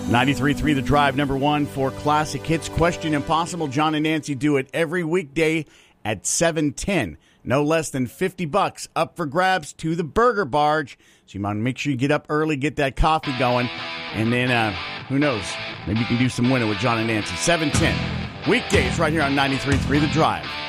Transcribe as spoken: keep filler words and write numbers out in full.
ninety-three point three The Drive, number one for classic hits. Question Impossible. John and Nancy do it every weekday at seven ten. No less than fifty bucks up for grabs to the Burger Barge. So you want to make sure you get up early, get that coffee going, and then uh, who knows? Maybe you can do some winning with John and Nancy. seven ten. Weekdays right here on ninety-three point three The Drive.